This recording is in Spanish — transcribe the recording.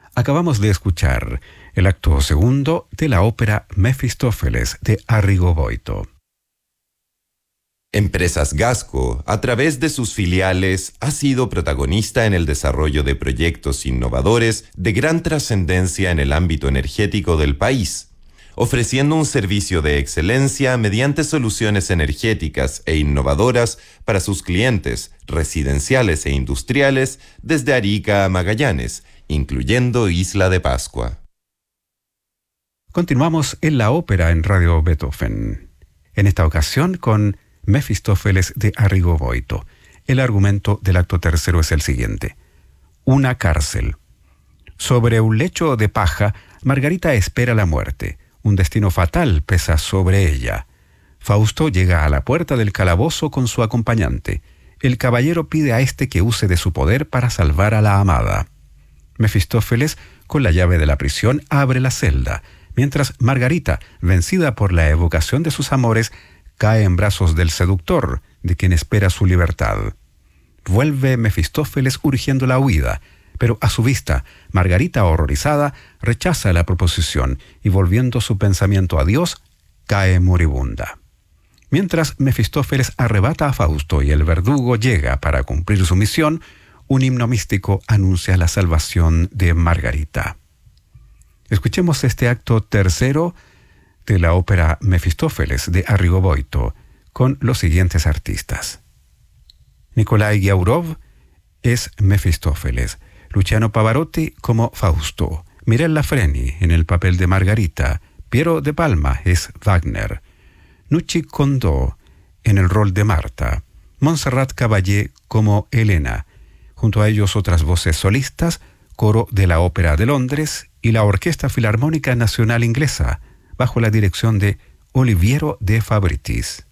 Acabamos de escuchar el acto segundo de la ópera Mefistófeles de Arrigo Boito. Empresas Gasco, a través de sus filiales, ha sido protagonista en el desarrollo de proyectos innovadores de gran trascendencia en el ámbito energético del país, ofreciendo un servicio de excelencia mediante soluciones energéticas e innovadoras para sus clientes residenciales e industriales desde Arica a Magallanes, incluyendo Isla de Pascua. Continuamos en la ópera en Radio Beethoven, en esta ocasión con Mefistófeles de Arrigo Boito. El argumento del acto tercero es el siguiente. Una cárcel. Sobre un lecho de paja, Margarita espera la muerte. Un destino fatal pesa sobre ella. Fausto llega a la puerta del calabozo con su acompañante. El caballero pide a éste que use de su poder para salvar a la amada. Mefistófeles, con la llave de la prisión, abre la celda, mientras Margarita, vencida por la evocación de sus amores, cae en brazos del seductor, de quien espera su libertad. Vuelve Mefistófeles urgiendo la huida, pero a su vista, Margarita, horrorizada, rechaza la proposición y, volviendo su pensamiento a Dios, cae moribunda. Mientras Mefistófeles arrebata a Fausto y el verdugo llega para cumplir su misión, un himno místico anuncia la salvación de Margarita. Escuchemos este acto tercero de la ópera Mefistófeles de Arrigo Boito, con los siguientes artistas. Nikolai Giaurov es Mefistófeles, Luciano Pavarotti como Fausto, Mirella Freni en el papel de Margarita, Piero de Palma es Wagner, Nucci Condò en el rol de Marta, Montserrat Caballé como Helena, junto a ellos otras voces solistas, coro de la Ópera de Londres y la Orquesta Filarmónica Nacional Inglesa, bajo la dirección de Oliviero de Fabritis.